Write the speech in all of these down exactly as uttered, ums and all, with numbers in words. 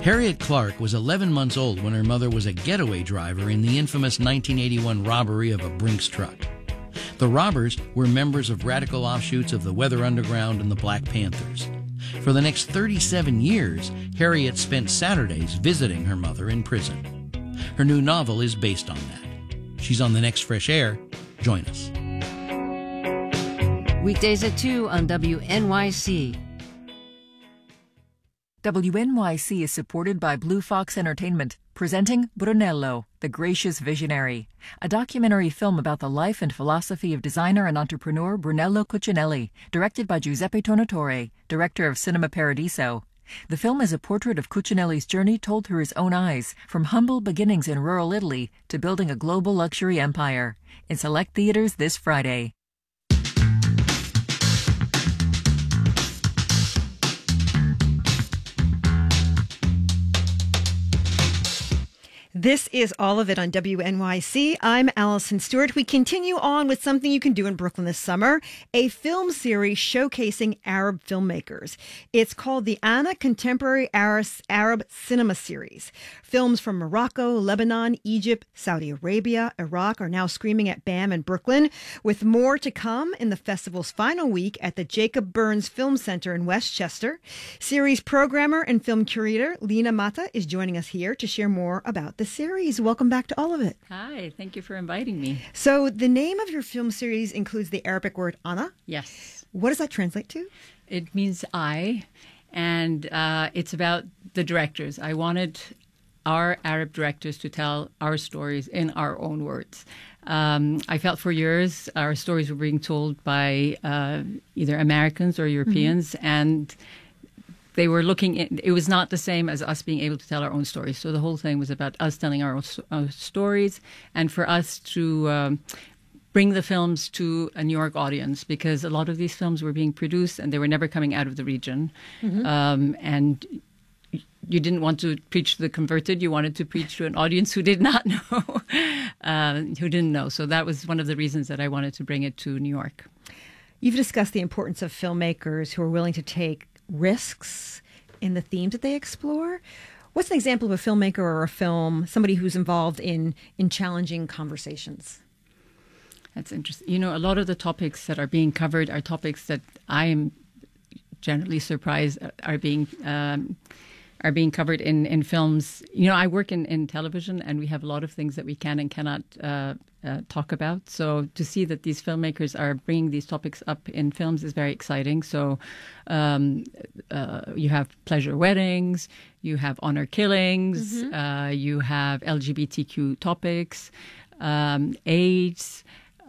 Harriet Clark was eleven months old when her mother was a getaway driver in the infamous nineteen eighty-one robbery of a Brinks truck. The robbers were members of radical offshoots of the Weather Underground and the Black Panthers. For the next thirty-seven years, Harriet spent Saturdays visiting her mother in prison. Her new novel is based on that. She's on the next Fresh Air. Join us. Weekdays at two on W N Y C. W N Y C is supported by Blue Fox Entertainment, presenting Brunello, the Gracious Visionary, a documentary film about the life and philosophy of designer and entrepreneur Brunello Cucinelli, directed by Giuseppe Tornatore, director of Cinema Paradiso. The film is a portrait of Cucinelli's journey told through his own eyes, from humble beginnings in rural Italy to building a global luxury empire. In select theaters this Friday. This is All of It on W N Y C. I'm Allison Stewart. We continue on with something you can do in Brooklyn this summer, a film series showcasing Arab filmmakers. It's called the Anna Contemporary Arab Cinema Series. Films from Morocco, Lebanon, Egypt, Saudi Arabia, Iraq are now screening at BAM in Brooklyn, with more to come in the festival's final week at the Jacob Burns Film Center in Westchester. Series programmer and film curator Lena Mata is joining us here to share more about the series. Welcome back to All of It. Hi, thank you for inviting me. So the name of your film series includes the Arabic word Ana. Yes. What does that translate to? It means I, and uh, it's about the directors. I wanted our Arab directors to tell our stories in our own words. Um, I felt for years our stories were being told by uh, either Americans or Europeans, mm-hmm. and they were looking in, it was not the same as us being able to tell our own stories. So the whole thing was about us telling our own uh, stories, and for us to um, bring the films to a New York audience, because a lot of these films were being produced and they were never coming out of the region. Mm-hmm. Um, and you didn't want to preach to the converted. You wanted to preach to an audience who did not know, uh, who didn't know. So that was one of the reasons that I wanted to bring it to New York. You've discussed the importance of filmmakers who are willing to take risks in the themes that they explore. What's an example of a filmmaker or a film, somebody who's involved in, in challenging conversations? That's interesting. You know, a lot of the topics that are being covered are topics that I am generally surprised are being um, are being covered in, in films. You know, I work in, in television, and we have a lot of things that we can and cannot uh, uh, talk about. So to see that these filmmakers are bringing these topics up in films is very exciting. So um, uh, you have pleasure weddings, you have honor killings, mm-hmm. uh, you have L G B T Q topics, um, AIDS.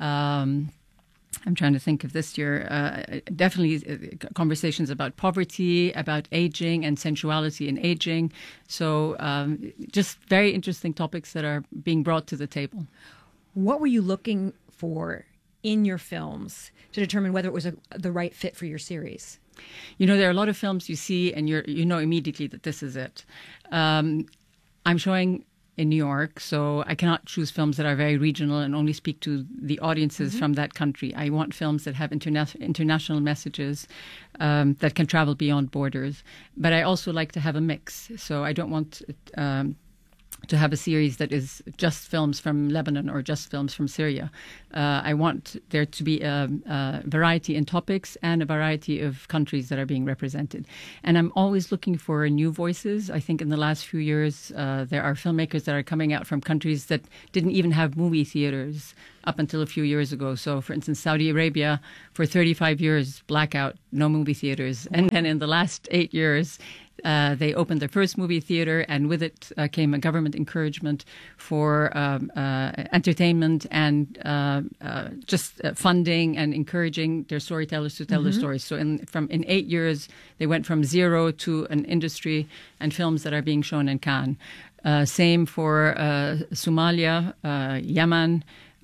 Um, I'm trying to think of this year, uh, definitely conversations about poverty, about aging and sensuality in aging. So um, just very interesting topics that are being brought to the table. What were you looking for in your films to determine whether it was a, the right fit for your series? You know, there are a lot of films you see and you're, you know immediately that this is it. Um, I'm showing in New York, so I cannot choose films that are very regional and only speak to the audiences mm-hmm. from that country. I want films that have interna- international messages um, that can travel beyond borders. But I also like to have a mix, so I don't want um, to have a series that is just films from Lebanon or just films from Syria. Uh, I want there to be a, a variety in topics and a variety of countries that are being represented. And I'm always looking for new voices. I think in the last few years, uh, there are filmmakers that are coming out from countries that didn't even have movie theaters up until a few years ago. So, for instance, Saudi Arabia, for thirty-five years, blackout, no movie theaters. And then in the last eight years, Uh, they opened their first movie theater, and with it uh, came a government encouragement for um, uh, entertainment and uh, uh, just uh, funding and encouraging their storytellers to tell mm-hmm. their stories. So in from in eight years, they went from zero to an industry and films that are being shown in Cannes. Uh, same for uh, Somalia, uh, Yemen,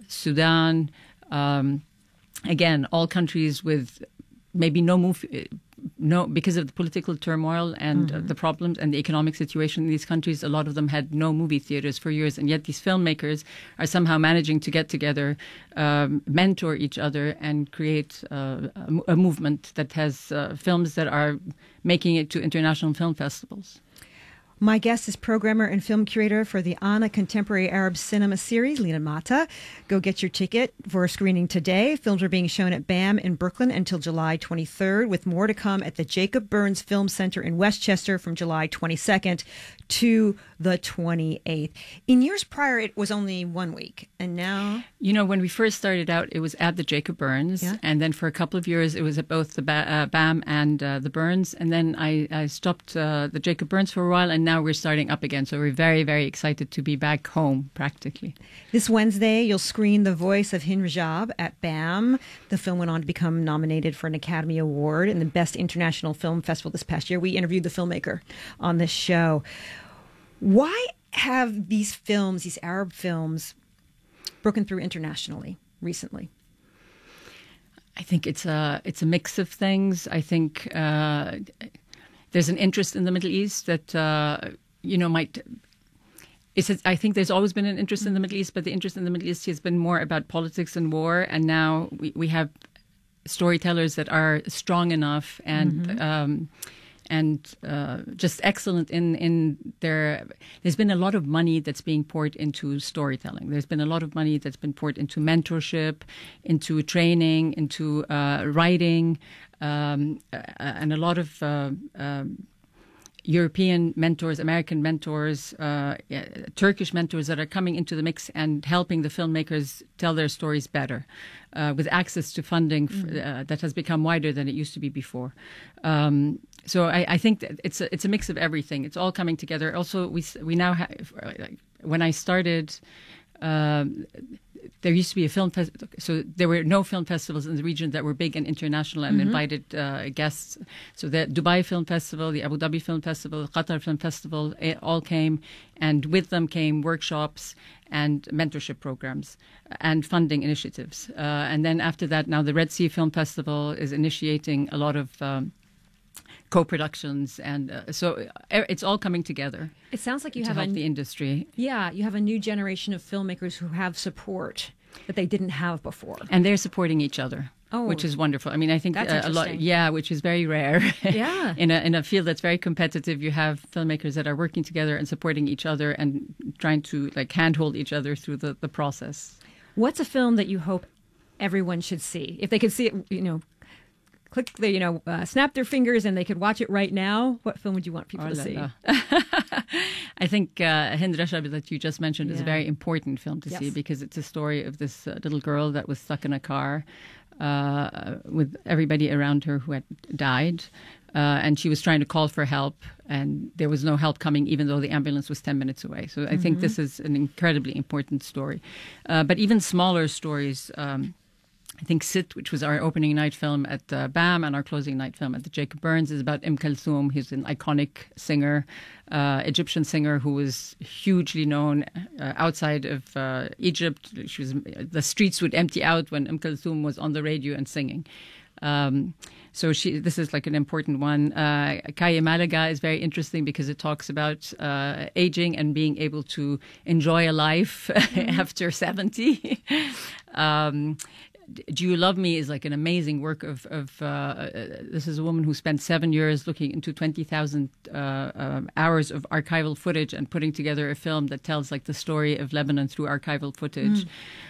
Sudan. Um, again, all countries with maybe no movie. No, because of the political turmoil and mm-hmm. uh, the problems and the economic situation in these countries, a lot of them had no movie theaters for years. And yet these filmmakers are somehow managing to get together, um, mentor each other, and create uh, a, a movement that has uh, films that are making it to international film festivals. My guest is programmer and film curator for the Ana Contemporary Arab Cinema Series, Lina Mata. Go get your ticket for a screening today. Films are being shown at BAM in Brooklyn until July twenty-third, with more to come at the Jacob Burns Film Center in Westchester from July twenty-second to the twenty-eighth. In years prior, it was only one week, and now... You know, when we first started out, it was at the Jacob Burns, Yeah. and then for a couple of years, it was at both the ba- uh, BAM and uh, the Burns, and then I, I stopped uh, the Jacob Burns for a while, and now we're starting up again. So we're very, very excited to be back home, practically. This Wednesday, you'll screen The Voice of Hind Rajab at BAM. The film went on to become nominated for an Academy Award in the Best International Film Festival this past year. We interviewed the filmmaker on this show. Why have these films, these Arab films, broken through internationally recently? I think it's a it's a mix of things. I think uh, there's an interest in the Middle East that uh, you know might. It's a, I think there's always been an interest in the Middle East, but the interest in the Middle East has been more about politics and war, and now we, we have storytellers that are strong enough and. Mm-hmm. Um, and uh, just excellent in, in their... There's been a lot of money that's being poured into storytelling. There's been a lot of money that's been poured into mentorship, into training, into uh, writing, um, uh, and a lot of uh, uh, European mentors, American mentors, uh, yeah, Turkish mentors that are coming into the mix and helping the filmmakers tell their stories better, uh, with access to funding mm-hmm. f- uh, that has become wider than it used to be before. Um, So I, I think that it's a, it's a mix of everything. It's all coming together. Also, we we now have, when I started, um, there used to be a film festival. So there were no film festivals in the region that were big and international and mm-hmm. invited uh, guests. So the Dubai Film Festival, the Abu Dhabi Film Festival, the Qatar Film Festival, all came, and with them came workshops and mentorship programs and funding initiatives. Uh, and then after that, now the Red Sea Film Festival is initiating a lot of um, co-productions, and uh, so it's all coming together. It sounds like you to have help a, the industry. Yeah, you have a new generation of filmmakers who have support that they didn't have before, and they're supporting each other. Oh, which is wonderful. I mean, I think that's uh, a lot. Yeah, which is very rare. Yeah, in a in a field that's very competitive, you have filmmakers that are working together and supporting each other and trying to like handhold each other through the, the process. What's a film that you hope everyone should see? If they could see it, you know. Click the, you know, uh, snap their fingers and they could watch it right now. What film would you want people oh, to la, see? La. I think uh, Hind Rajab that you just mentioned yeah. is a very important film to yes. see because it's a story of this uh, little girl that was stuck in a car uh, with everybody around her who had died. Uh, and she was trying to call for help, and there was no help coming, even though the ambulance was ten minutes away. So I mm-hmm. think this is an incredibly important story. Uh, but even smaller stories... Um, I think Sit, which was our opening night film at uh, BAM and our closing night film at the Jacob Burns, is about Umm Kulthum. He's an iconic singer, uh, Egyptian singer who was hugely known uh, outside of uh, Egypt. She was, the streets would empty out when Umm Kulthum was on the radio and singing. Um, so she, this is like an important one. Uh, Kaya Malaga is very interesting because it talks about uh, aging and being able to enjoy a life mm-hmm. after seventy. um, Do You Love Me is like an amazing work of, of uh, this is a woman who spent seven years looking into twenty thousand uh, uh, hours of archival footage and putting together a film that tells like the story of Lebanon through archival footage. Mm.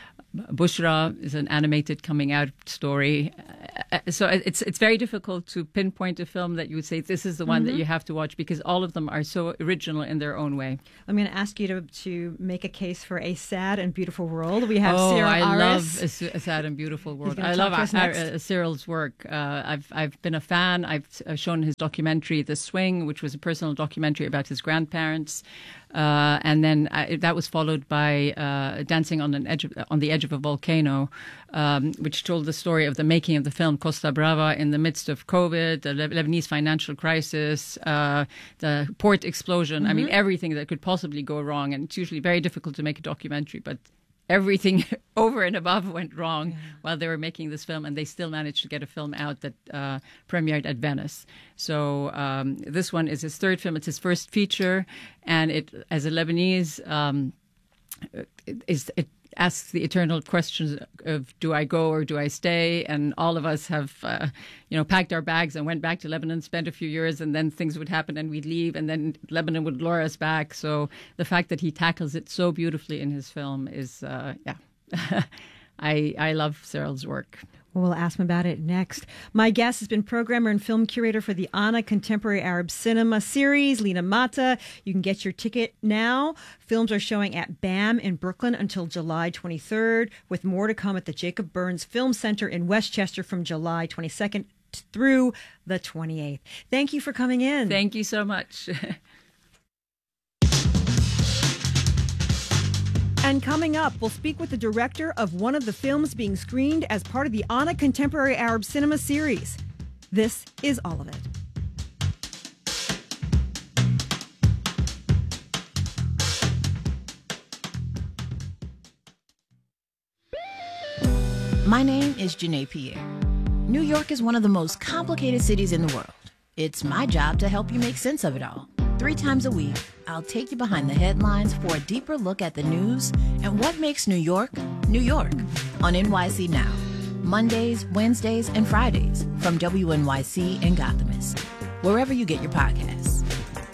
Bushra is an animated coming out story. Uh, so it's it's very difficult to pinpoint a film that you would say this is the one mm-hmm. that you have to watch because all of them are so original in their own way. I'm going to ask you to, to make a case for A Sad and Beautiful World. We have oh, Cyril I Aris. love a, a Sad and Beautiful World. I love our, our, uh, Cyril's work. Uh, I've I've been a fan. I've uh, shown his documentary The Swing, which was a personal documentary about his grandparents. Uh, and then I, that was followed by uh, Dancing on an edge of, on the Edge of a Volcano, um, which told the story of the making of the film Costa Brava in the midst of COVID, the Le- Lebanese financial crisis, uh, the port explosion. Mm-hmm. I mean, everything that could possibly go wrong. And it's usually very difficult to make a documentary, but everything over and above went wrong yeah. while they were making this film, and they still managed to get a film out that uh, premiered at Venice. So um, this one is his third film. It's his first feature, and it, as a Lebanese, um, it, it, it asks the eternal questions of do I go or do I stay? And all of us have, uh, you know, packed our bags and went back to Lebanon, spent a few years, and then things would happen and we'd leave, and then Lebanon would lure us back. So the fact that he tackles it so beautifully in his film is, uh, yeah, I I love Cyril's work. Well, we'll ask him about it next. My guest has been programmer and film curator for the Ana Contemporary Arab Cinema series, Lina Mata. You can get your ticket now. Films are showing at BAM in Brooklyn until July twenty-third, with more to come at the Jacob Burns Film Center in Westchester from July twenty-second through the twenty-eighth. Thank you for coming in. Thank you so much. And coming up, we'll speak with the director of one of the films being screened as part of the Ana Contemporary Arab Cinema series. This is All of It. My name is Janae Pierre. New York is one of the most complicated cities in the world. It's my job to help you make sense of it all. Three times a week, I'll take you behind the headlines for a deeper look at the news and what makes New York, New York, on N Y C Now. Mondays, Wednesdays, and Fridays from W N Y C and Gothamist, wherever you get your podcasts.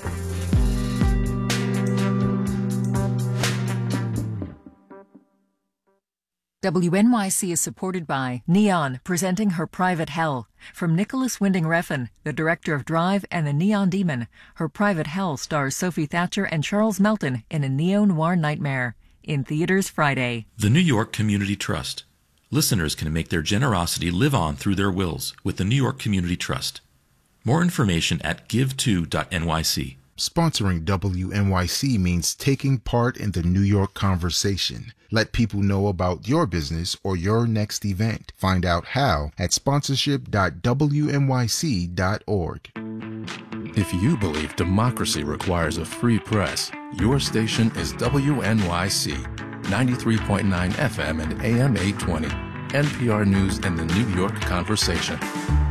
W N Y C is supported by Neon, presenting Her Private Hell. From Nicholas Winding Refn, the director of Drive and The Neon Demon, Her Private Hell stars Sophie Thatcher and Charles Melton in a neo-noir nightmare. In theaters Friday. The New York Community Trust. Listeners can make their generosity live on through their wills with the New York Community Trust. More information at give to dot N Y C. Sponsoring W N Y C means taking part in the New York conversation. Let people know about your business or your next event. Find out how at sponsorship dot W N Y C dot org. If you believe democracy requires a free press, your station is W N Y C, ninety-three point nine F M and A M eight twenty, N P R News and the New York Conversation.